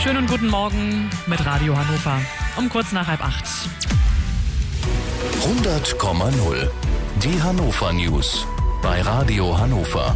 Schönen guten Morgen mit Radio Hannover. Um kurz nach 7:30. 100,0. Die Hannover News bei Radio Hannover.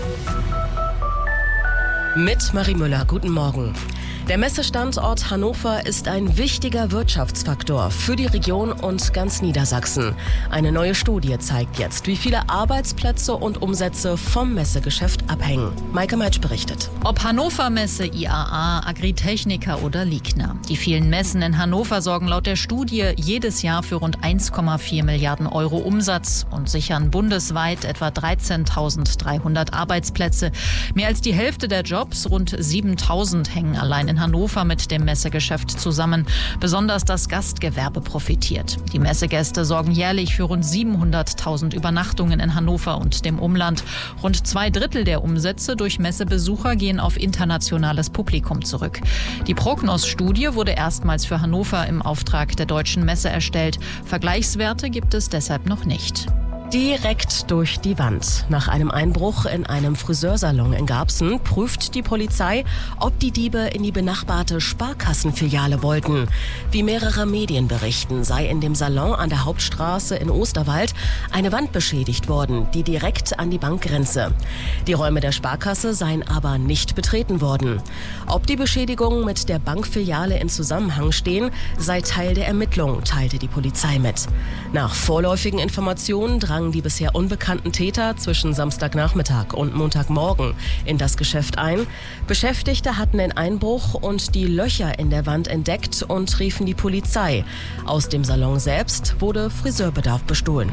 Mit Marie Müller, guten Morgen. Der Messestandort Hannover ist ein wichtiger Wirtschaftsfaktor für die Region und ganz Niedersachsen. Eine neue Studie zeigt jetzt, wie viele Arbeitsplätze und Umsätze vom Messegeschäft abhängen. Maike Meitsch berichtet. Ob Hannover Messe, IAA, Agritechnica oder Ligna. Die vielen Messen in Hannover sorgen laut der Studie jedes Jahr für rund 1,4 Milliarden Euro Umsatz und sichern bundesweit etwa 13.300 Arbeitsplätze. Mehr als die Hälfte der Jobs, rund 7.000, hängen allein in Hannover mit dem Messegeschäft zusammen. Besonders das Gastgewerbe profitiert. Die Messegäste sorgen jährlich für rund 700.000 Übernachtungen in Hannover und dem Umland. Rund 2/3 der Umsätze durch Messebesucher gehen auf internationales Publikum zurück. Die Prognos-Studie wurde erstmals für Hannover im Auftrag der Deutschen Messe erstellt. Vergleichswerte gibt es deshalb noch nicht. Direkt durch die Wand. Nach einem Einbruch in einem Friseursalon in Garbsen prüft die Polizei, ob die Diebe in die benachbarte Sparkassenfiliale wollten. Wie mehrere Medien berichten, sei in dem Salon an der Hauptstraße in Osterwald eine Wand beschädigt worden, die direkt an die Bank grenze. Die Räume der Sparkasse seien aber nicht betreten worden. Ob die Beschädigungen mit der Bankfiliale in Zusammenhang stehen, sei Teil der Ermittlung, teilte die Polizei mit. Nach vorläufigen Informationen drangen die bisher unbekannten Täter zwischen Samstagnachmittag und Montagmorgen in das Geschäft ein. Beschäftigte hatten den Einbruch und die Löcher in der Wand entdeckt und riefen die Polizei. Aus dem Salon selbst wurde Friseurbedarf bestohlen.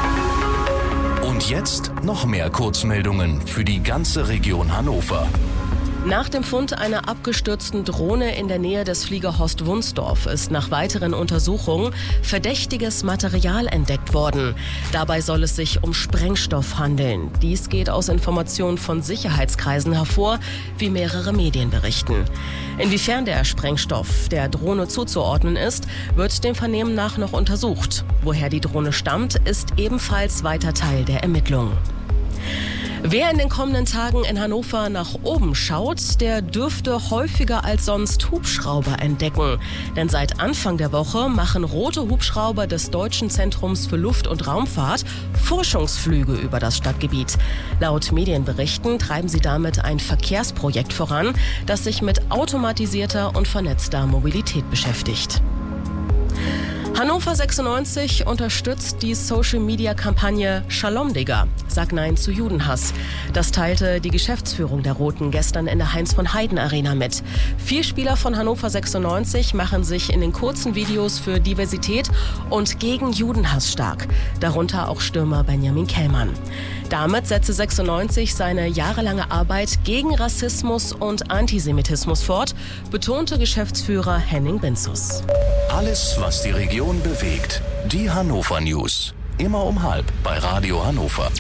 Und jetzt noch mehr Kurzmeldungen für die ganze Region Hannover. Nach dem Fund einer abgestürzten Drohne in der Nähe des Fliegerhorst Wunsdorf ist nach weiteren Untersuchungen verdächtiges Material entdeckt worden. Dabei soll es sich um Sprengstoff handeln. Dies geht aus Informationen von Sicherheitskreisen hervor, wie mehrere Medien berichten. Inwiefern der Sprengstoff der Drohne zuzuordnen ist, wird dem Vernehmen nach noch untersucht. Woher die Drohne stammt, ist ebenfalls weiter Teil der Ermittlungen. Wer in den kommenden Tagen in Hannover nach oben schaut, der dürfte häufiger als sonst Hubschrauber entdecken. Denn seit Anfang der Woche machen rote Hubschrauber des Deutschen Zentrums für Luft- und Raumfahrt Forschungsflüge über das Stadtgebiet. Laut Medienberichten treiben sie damit ein Verkehrsprojekt voran, das sich mit automatisierter und vernetzter Mobilität beschäftigt. Hannover 96 unterstützt die Social-Media-Kampagne Shalom Digga, sag Nein zu Judenhass. Das teilte die Geschäftsführung der Roten gestern in der Heinz-von-Heiden-Arena mit. 4 Spieler von Hannover 96 machen sich in den kurzen Videos für Diversität und gegen Judenhass stark, darunter auch Stürmer Benjamin Kellmann. Damit setze 96 seine jahrelange Arbeit gegen Rassismus und Antisemitismus fort, betonte Geschäftsführer Henning Binzus. Alles, was die Region bewegt. Die Hannover News. Immer um 7:30 bei Radio Hannover.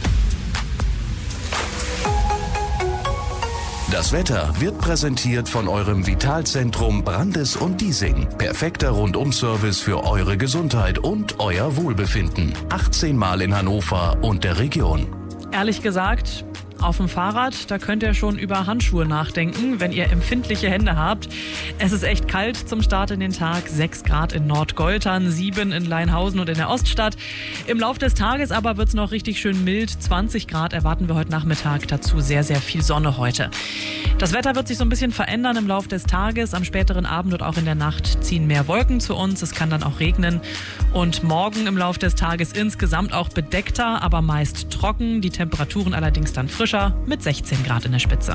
Das Wetter wird präsentiert von eurem Vitalzentrum Brandes und Diesing. Perfekter Rundum-Service für eure Gesundheit und euer Wohlbefinden. 18 Mal in Hannover und der Region. Ehrlich gesagt, auf dem Fahrrad, da könnt ihr schon über Handschuhe nachdenken, wenn ihr empfindliche Hände habt. Es ist echt kalt zum Start in den Tag. 6 Grad in Nordgoltern, 7 in Leinhausen und in der Oststadt. Im Lauf des Tages aber wird es noch richtig schön mild. 20 Grad erwarten wir heute Nachmittag. Dazu sehr, sehr viel Sonne heute. Das Wetter wird sich so ein bisschen verändern im Lauf des Tages. Am späteren Abend und auch in der Nacht ziehen mehr Wolken zu uns. Es kann dann auch regnen. Und morgen im Lauf des Tages insgesamt auch bedeckter, aber meist trocken. Die Temperaturen allerdings dann frischer mit 16 Grad in der Spitze.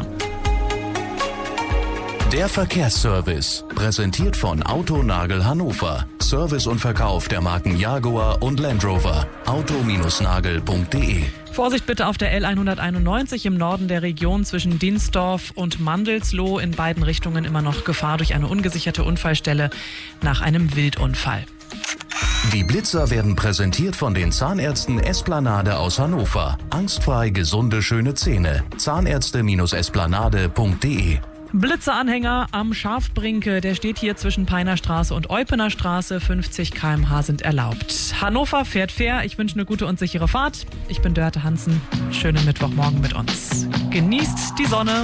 Der Verkehrsservice, präsentiert von Autonagel Hannover. Service und Verkauf der Marken Jaguar und Land Rover. auto-nagel.de. Vorsicht bitte auf der L191 im Norden der Region zwischen Dinsdorf und Mandelsloh. In beiden Richtungen immer noch Gefahr durch eine ungesicherte Unfallstelle nach einem Wildunfall. Die Blitzer werden präsentiert von den Zahnärzten Esplanade aus Hannover. Angstfrei gesunde, schöne Zähne. Zahnärzte-esplanade.de. Blitzeranhänger am Schafbrinke, der steht hier zwischen Peiner Straße und Eupener Straße. 50 km/h sind erlaubt. Hannover fährt fair. Ich wünsche eine gute und sichere Fahrt. Ich bin Dörte Hansen. Schönen Mittwochmorgen mit uns. Genießt die Sonne.